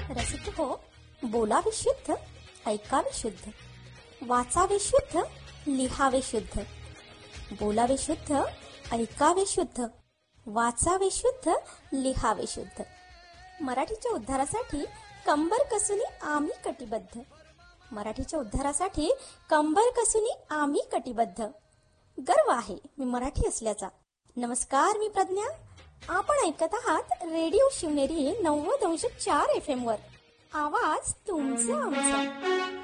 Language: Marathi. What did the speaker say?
रसिक हो, बोलावे शुद्ध, ऐकावे शुद्ध, वाचावे शुद्ध, लिहावे शुद्ध. बोलावे शुद्ध, ऐकावे शुद्ध, वाचावे शुद्ध, लिहावे शुद्ध. मराठीच्या उद्धारासाठी कंबर कसुनी आम्ही कटिबद्ध. मराठीच्या उद्धारासाठी कंबर कसुनी आम्ही कटिबद्ध. गर्व आहे मी मराठी असल्याचा. नमस्कार, मी प्रज्ञा. आपण ऐकत आहात रेडिओ शिवनेरी 90.4 FM वर. आवाज तुमचा आमचा.